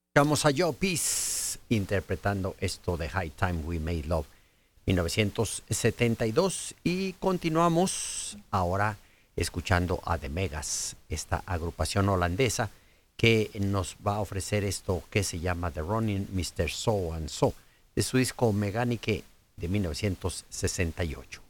Vamos a Joe Peace interpretando esto de High Time We Made Love 1972 y continuamos ahora escuchando a The Megas, esta agrupación holandesa que nos va a ofrecer esto que se llama The Running Mr. So and So de su disco Meganique de 1968.